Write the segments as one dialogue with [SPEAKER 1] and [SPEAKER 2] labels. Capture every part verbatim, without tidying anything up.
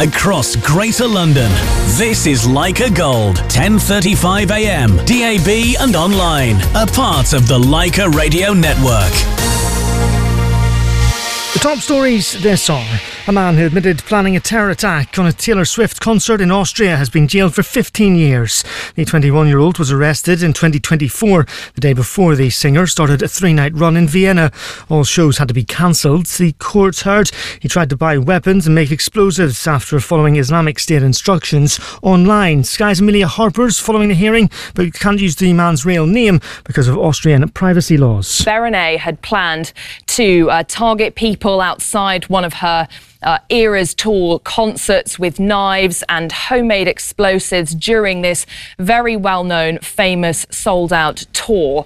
[SPEAKER 1] across Greater London. This is Leica Gold, ten thirty-five a m, D A B and online. A part of the Leica Radio Network.
[SPEAKER 2] The top stories this hour. A man who admitted planning a terror attack on a Taylor Swift concert in Austria has been jailed for fifteen years. The twenty-one-year-old was arrested in twenty twenty-four, the day before the singer started a three-night run in Vienna. All shows had to be cancelled. The court heard he tried to buy weapons and make explosives after following Islamic State instructions online. Sky's Amelia Harper's following the hearing, but can't use the man's real name because of Austrian privacy laws.
[SPEAKER 3] Berenice had planned to uh, target people outside one of her Uh, Eras Tour concerts with knives and homemade explosives during this very well-known, famous, sold-out tour.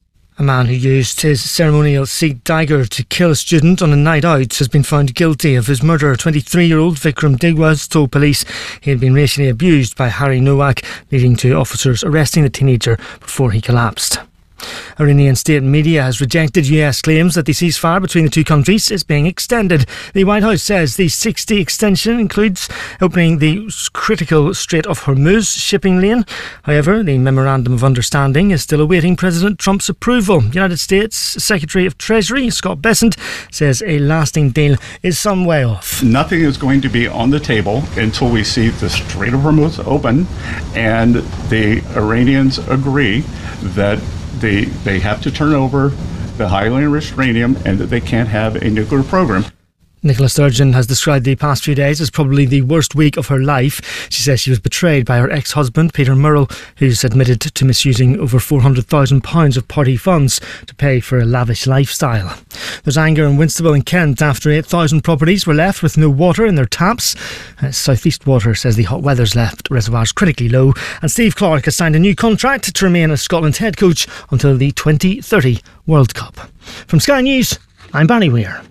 [SPEAKER 2] A man who used his ceremonial Sikh dagger to kill a student on a night out has been found guilty of his murder. twenty-three-year-old Vikram Digwas told police he had been racially abused by Harry Nowak, leading to officers arresting the teenager before he collapsed. Iranian state media has rejected U S claims that the ceasefire between the two countries is being extended. The White House says the sixty extension includes opening the critical Strait of Hormuz shipping lane. However, the Memorandum of Understanding is still awaiting President Trump's approval. United States Secretary of Treasury Scott Bessent says a lasting deal is some way off.
[SPEAKER 4] Nothing is going to be on the table until we see the Strait of Hormuz open and the Iranians agree that They, they have to turn over the highly enriched uranium and that they can't have a nuclear program.
[SPEAKER 2] Nicola Sturgeon has described the past few days as probably the worst week of her life. She says she was betrayed by her ex-husband, Peter Murrell, who's admitted to misusing over four hundred thousand pounds of party funds to pay for a lavish lifestyle. There's anger in Winstable in Kent after eight thousand properties were left with no water in their taps. Uh, South East Water says the hot weather's left reservoirs critically low. And Steve Clarke has signed a new contract to remain as Scotland's head coach until the twenty thirty World Cup. From Sky News, I'm Barry Weir.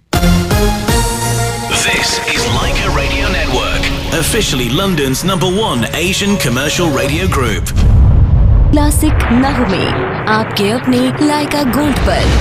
[SPEAKER 1] This is Leica Radio Network, officially London's number one Asian commercial radio group.
[SPEAKER 5] Classic नगमे आपके अपने लाइका gold पर